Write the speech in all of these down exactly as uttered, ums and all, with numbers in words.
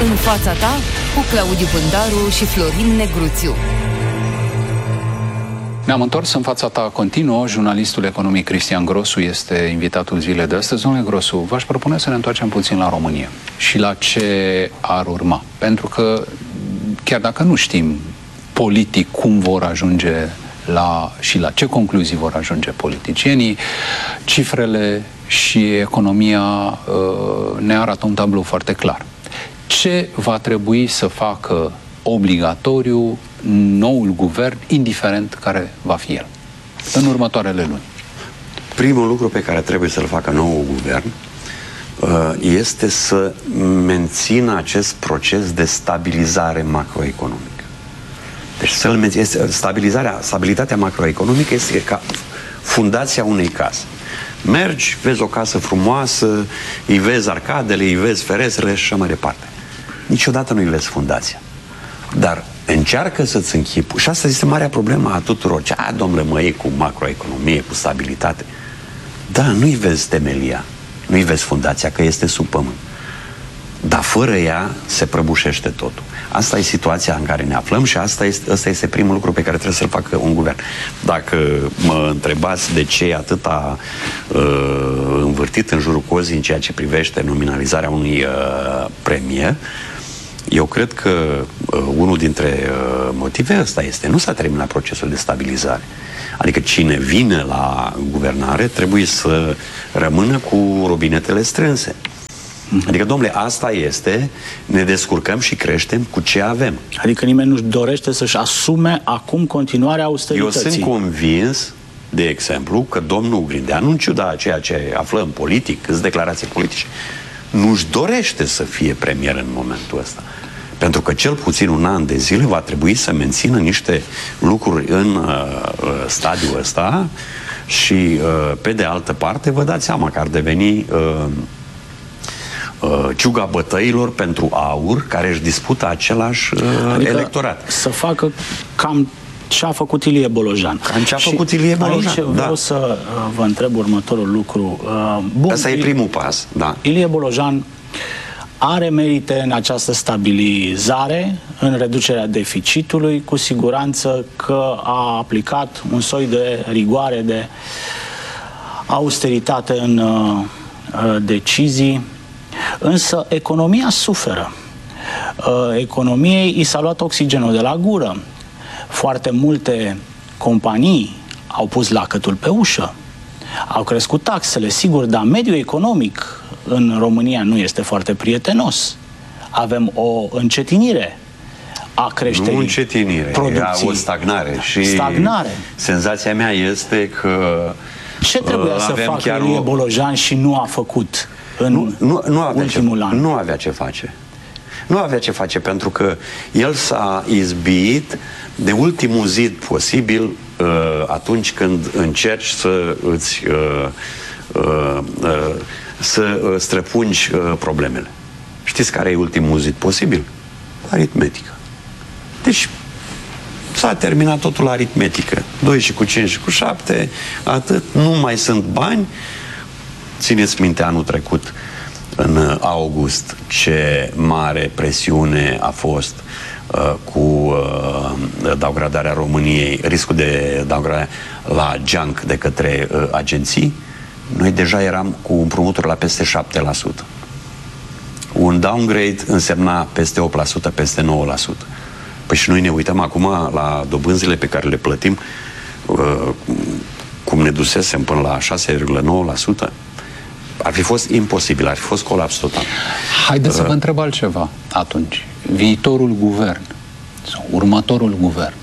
În fața ta, cu Claudiu Pândaru și Florin Negruțiu. Ne-am întors în fața ta continuă. Jurnalistul economic Cristian Grosu este invitatul zilei de astăzi. Domnule Grosu, v-aș propune să ne întoarcem puțin la România și la ce ar urma. Pentru că, chiar dacă nu știm politic cum vor ajunge la, și la ce concluzii vor ajunge politicienii, cifrele și economia uh, ne arată un tablou foarte clar. Ce va trebui să facă obligatoriu noul guvern, indiferent care va fi el, în următoarele luni? Primul lucru pe care trebuie să-l facă noul guvern este să mențină acest proces de stabilizare macroeconomică. Deci să-l menține, stabilizarea, stabilitatea macroeconomică este ca fundația unei case. Mergi, vezi o casă frumoasă, îi vezi arcadele, îi vezi ferestrele și așa mai departe. Niciodată nu îi vezi fundația. Dar încearcă să-ți închipu. Și asta este marea problemă a tuturor. Ce, a, domnule, mă, e cu macroeconomie, cu stabilitate. Da, nu-i vezi temelia, nu-i vezi fundația, că este sub pământ. Dar fără ea se prăbușește totul. Asta e situația în care ne aflăm și asta este, asta este primul lucru pe care trebuie să-l facă un guvern. Dacă mă întrebați de ce e atâta uh, învârtit în jurul cozii în ceea ce privește nominalizarea unui uh, premier, eu cred că uh, unul dintre uh, motive ăsta este, nu s-a terminat procesul de stabilizare. Adică cine vine la guvernare trebuie să rămână cu robinetele strânse. Adică, domnule, asta este, ne descurcăm și creștem cu ce avem. Adică nimeni nu-și dorește să-și asume acum continuarea austerității. Eu sunt convins, de exemplu, că domnul Grindeanu, în ciuda a ceea ce aflăm politic, câți declarații politice, nu-și dorește să fie premier în momentul ăsta. Pentru că cel puțin un an de zile va trebui să mențină niște lucruri în uh, stadiul ăsta și, uh, pe de altă parte, vă dați seama că ar deveni uh, uh, ciuga bătăilor pentru aur care își dispută același uh, adică electorat. Să facă cam ce a făcut Ilie Bolojan. Cam ce a făcut Ilie Bolojan, aici vreau da. să uh, vă întreb următorul lucru. Uh, bun, Asta e primul pas, da. Ilie Bolojan are merite în această stabilizare, în reducerea deficitului, cu siguranță că a aplicat un soi de rigoare, de austeritate în uh, decizii, însă economia suferă. Uh, economiei i s-a luat oxigenul de la gură. Foarte multe companii au pus lacătul pe ușă, au crescut taxele, sigur, dar mediul economic în România nu este foarte prietenos. Avem o încetinire a creșterii. Nu încetinire, producției. o stagnare. Și stagnare. Senzația mea este că ce trebuia să facă Ilie Bolojan și nu a făcut în nu, nu, nu avea ultimul ce, an? Nu avea ce face. Nu avea ce face pentru că el s-a izbit de ultimul zid posibil uh, atunci când încerci să îți uh, uh, uh, să uh, străpungi uh, problemele. Știți care e ultimul zid posibil? Aritmetică. Deci s-a terminat totul la aritmetică. doi și cu cinci și cu șapte, atât, nu mai sunt bani. Țineți minte anul trecut, în august, ce mare presiune a fost uh, cu uh, downgradarea României, riscul de downgradare la junk de către uh, agenții. Noi deja eram cu împrumuturi la peste șapte la sută. Un downgrade însemna peste opt la sută, peste nouă la sută. Păi și noi ne uităm acum la dobânzile pe care le plătim, uh, cum ne dusesem până la șase virgulă nouă la sută. Ar fi fost imposibil, ar fi fost colaps total. Haideți uh, să vă întreb altceva atunci. Viitorul guvern sau următorul guvern,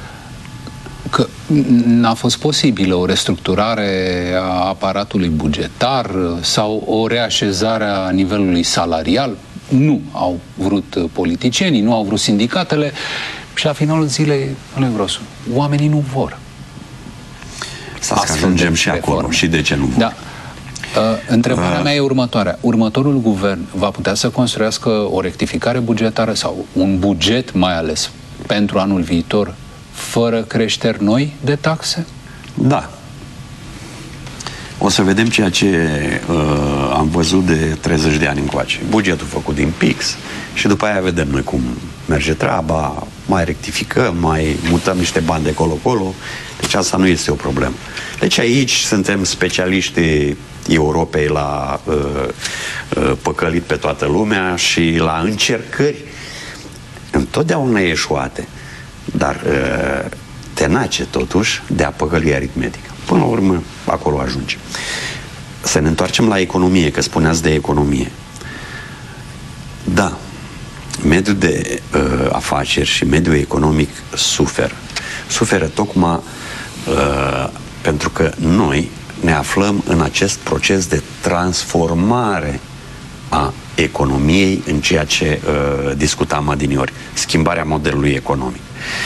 că n-a fost posibilă o restructurare a aparatului bugetar sau o reașezare a nivelului salarial? Nu au vrut politicienii, nu au vrut sindicatele și la finalul zilei, domnule Grosu, oamenii nu vor. Să ajungem și acolo. Și de ce nu vor? Da. Uh, întrebarea uh. mea e următoarea. Următorul guvern va putea să construiască o rectificare bugetară sau un buget mai ales pentru anul viitor fără creșteri noi de taxe? Da. O să vedem ceea ce uh, am văzut de treizeci de ani încoace. Bugetul făcut din pix și după aia vedem noi cum merge treaba, mai rectificăm, mai mutăm niște bani de colo-colo. Deci asta nu este o problemă. Deci aici suntem specialiștii Europei la uh, uh, păcălit pe toată lumea și la încercări întotdeauna eșuate, dar uh, tenace totuși de a păcăli aritmetică. Până la urmă, acolo ajunge. Să ne întoarcem la economie, că spuneați de economie. Da, mediul de uh, afaceri și mediul economic suferă. Suferă tocmai uh, pentru că noi ne aflăm în acest proces de transformare a economiei în ceea ce uh, discutam adineori, schimbarea modelului economic.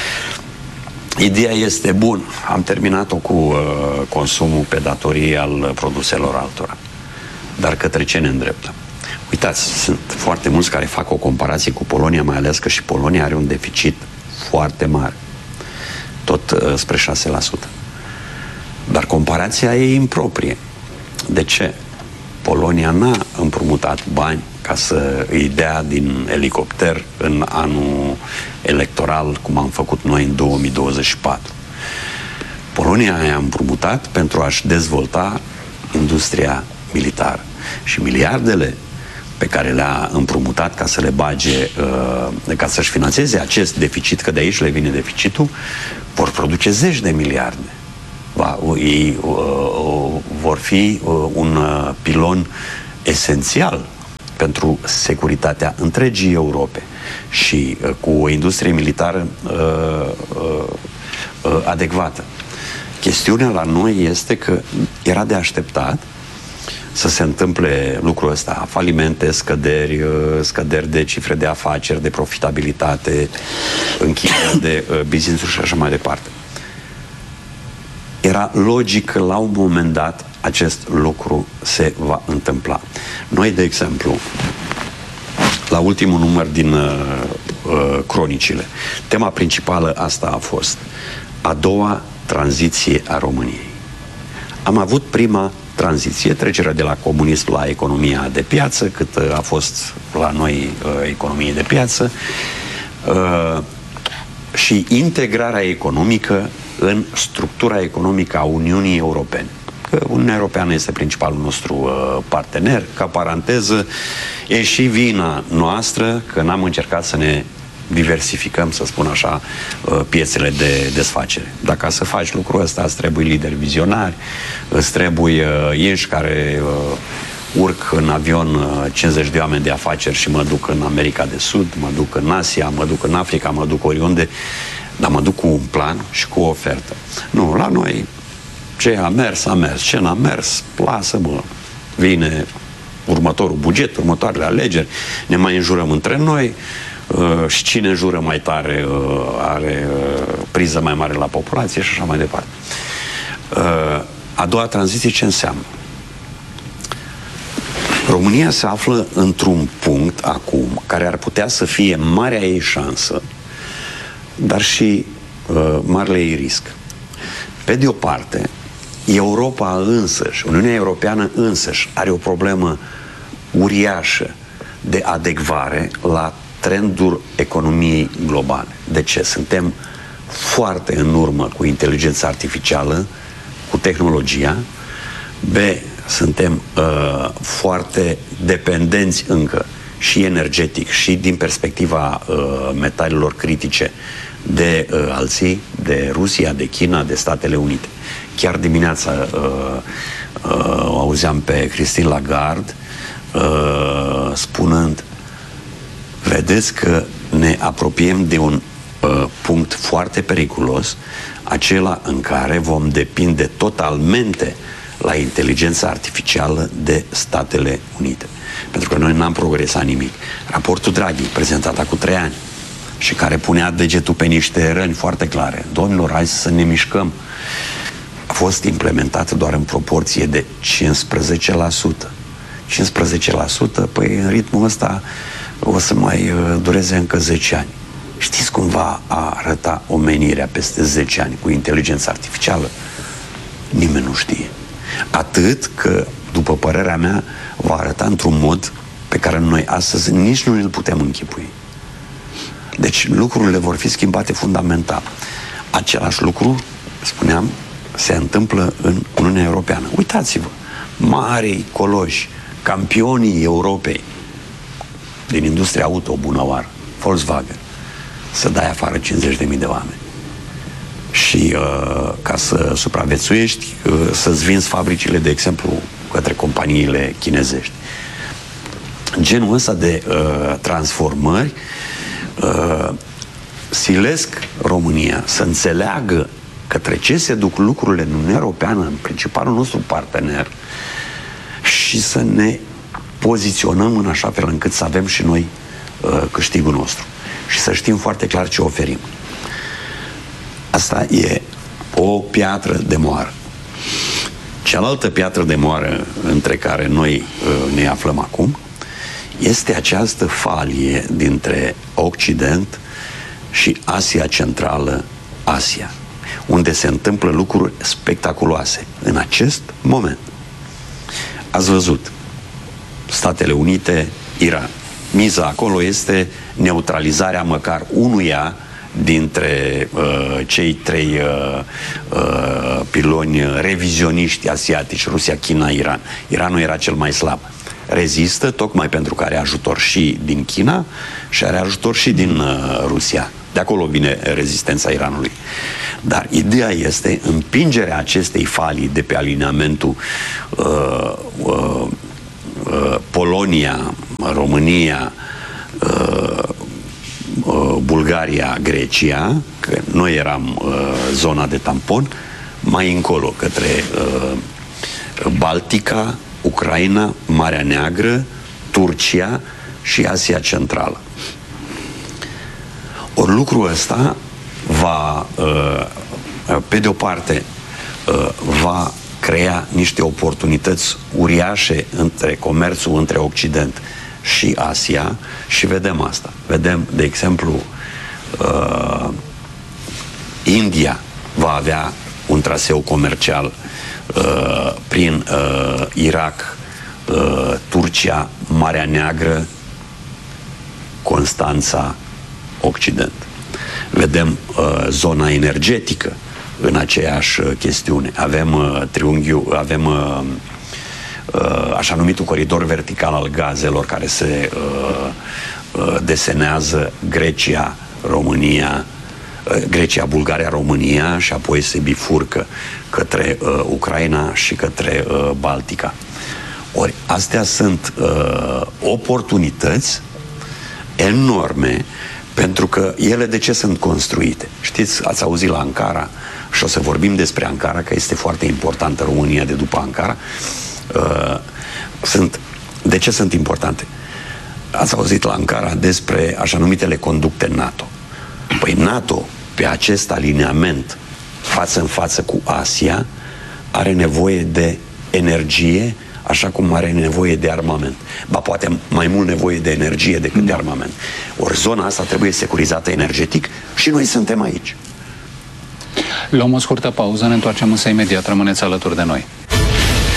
Ideea este bună. Am terminat-o cu uh, consumul pe datorie al produselor altora. Dar către ce ne îndreptăm? Uitați, sunt foarte mulți care fac o comparație cu Polonia, mai ales că și Polonia are un deficit foarte mare. Tot uh, spre șase la sută. Dar comparația e improprie. De ce? Polonia n-a împrumutat bani ca să îi dea din elicopter în anul electoral, cum am făcut noi în două mii douăzeci și patru. Polonia a împrumutat pentru a-și dezvolta industria militară. Și miliardele pe care le-a împrumutat ca să le bage, uh, ca să-și finanțeze acest deficit, că de aici le vine deficitul, vor produce zeci de miliarde. Va, ei uh, uh, vor fi uh, un uh, pilon esențial pentru securitatea întregii Europe și uh, cu o industrie militară uh, uh, uh, adecvată. Chestiunea la noi este că era de așteptat să se întâmple lucrul ăsta, falimente, scăderi, uh, scăderi de cifre de afaceri, de profitabilitate, închideri de uh, business-uri și așa mai departe. Era logic că la un moment dat acest lucru se va întâmpla. Noi, de exemplu, la ultimul număr din uh, uh, cronicile, tema principală asta a fost a doua tranziție a României. Am avut prima tranziție, trecerea de la comunism la economia de piață, cât uh, a fost la noi uh, economie de piață, uh, și integrarea economică în structura economică a Uniunii Europene. Că Uniunea Europeană este principalul nostru uh, partener. Ca paranteză, e și vina noastră că n-am încercat să ne diversificăm, să spun așa, uh, piețele de desfacere. Dacă ca să faci lucrul ăsta, îți trebuie lideri vizionari, îți trebuie uh, inși care uh, urc în avion uh, cincizeci de oameni de afaceri și mă duc în America de Sud, mă duc în Asia, mă duc în Africa, mă duc oriunde, dar mă duc cu un plan și cu o ofertă. Nu, la noi ce a mers, a mers. Ce n-a mers, lasă-mă. Vine următorul buget, următoarele alegeri, ne mai înjurăm între noi uh, și cine înjură mai tare uh, are uh, priză mai mare la populație și așa mai departe. Uh, a doua tranziție ce înseamnă? România se află într-un punct acum care ar putea să fie marea ei șansă, dar și uh, marele ei risc. Pe de o parte, Europa însăși, Uniunea Europeană însăși are o problemă uriașă de adecvare la trendul economiei globale. De ce? Suntem foarte în urmă cu inteligența artificială, cu tehnologia. B. Suntem uh, foarte dependenți încă și energetic și din perspectiva uh, metalelor critice de uh, alții, de Rusia, de China, de Statele Unite. Chiar dimineața uh, uh, auzeam pe Christine Lagarde uh, spunând: vedeți că ne apropiem de un uh, punct foarte periculos, acela în care vom depinde totalmente la inteligența artificială de Statele Unite. Pentru că noi n-am progresat nimic. Raportul Draghi, prezentat acum trei ani, și care punea degetul pe niște răni foarte clare. Domnilor, hai să ne mișcăm. A fost implementat doar în proporție de cincisprezece la sută. cincisprezece la sută, păi în ritmul ăsta o să mai dureze încă zece ani. Știți cum va arăta omenirea peste zece ani cu inteligența artificială? Nimeni nu știe. Atât că după părerea mea, va arăta într-un mod pe care noi astăzi nici nu îl putem închipui. Deci lucrurile vor fi schimbate fundamental. Același lucru, spuneam, se întâmplă în Uniunea Europeană. Uitați-vă, mari ecologi, campionii Europei din industria auto, bună oară, Volkswagen, să dai afară cincizeci de mii de oameni. Și uh, ca să supraviețuiești, uh, să-ți vinzi fabricile, de exemplu, către companiile chinezești. Genul ăsta de uh, transformări uh, silesc România să înțeleagă către ce se duc lucrurile în Uniunea Europeană, în principalul nostru partener, și să ne poziționăm în așa fel încât să avem și noi uh, câștigul nostru și să știm foarte clar ce oferim. Asta e o piatră de moară. Cealaltă piatră de moară între care noi uh, ne aflăm acum este această falie dintre Occident și Asia Centrală, Asia, unde se întâmplă lucruri spectaculoase în acest moment. Ați văzut Statele Unite, Iran. Miza acolo este neutralizarea măcar unuia dintre uh, cei trei uh, uh, piloni revizioniști asiatici, Rusia, China, Iran. Iranul era cel mai slab. Rezistă tocmai pentru că are ajutor și din China și are ajutor și din uh, Rusia. De acolo vine rezistența Iranului. Dar ideea este împingerea acestei falii de pe alineamentul uh, uh, uh, Polonia, România, uh, uh, Bulgaria, Grecia, că noi eram uh, zona de tampon, mai încolo către uh, Baltica, Ucraina, Marea Neagră, Turcia și Asia Centrală. Ori lucrul ăsta va, pe de o parte, va crea niște oportunități uriașe între comerțul între Occident și Asia și vedem asta. Vedem, de exemplu, India va avea un traseu comercial prin Irak, Turcia, Marea Neagră, Constanța, Occident. Vedem uh, zona energetică în aceeași uh, chestiune. Avem uh, triunghiul, avem uh, uh, așa numitul coridor vertical al gazelor care se uh, uh, desenează Grecia, România, uh, Grecia, Bulgaria, România și apoi se bifurcă către uh, Ucraina și către uh, Baltica. Ori astea sunt uh, oportunități enorme. Pentru că ele de ce sunt construite? Știți, ați auzit la Ankara și o să vorbim despre Ankara, că este foarte importantă România de după Ankara. Uh, sunt, de ce sunt importante? Ați auzit la Ankara despre așa numitele conducte NATO. Păi NATO, pe acest alineament față în față cu Asia, are nevoie de energie, așa cum are nevoie de armament. Ba poate mai mult nevoie de energie decât de armament. Ori zona asta trebuie securizată energetic și noi suntem aici. Luăm o scurtă pauză, ne întoarcem însă imediat, rămâneți alături de noi.